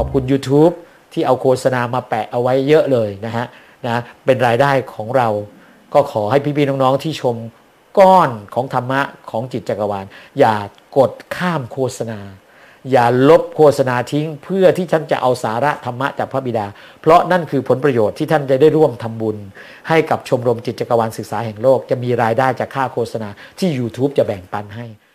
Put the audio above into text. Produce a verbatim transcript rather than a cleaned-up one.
คุณ YouTube ที่เอาโฆษณามาแปะเอาไว้เยอะเลยนะฮะนะเป็นรายได้ของเราก็ขอให้พี่ๆน้องๆที่ชมก้อนของธรรมะของจิตจักรวาลอย่ากดข้ามโฆษณาอย่าลบโฆษณาทิ้งเพื่อที่ท่านจะเอาสาระธรรมะจากพระบิดาเพราะนั่นคือผลประโยชน์ที่ท่านจะได้ร่วมทำบุญให้กับชมรมจิตจักรวาลศึกษาแห่งโลกจะมีรายได้จากค่าโฆษณาที่ YouTube จะแบ่งปันให้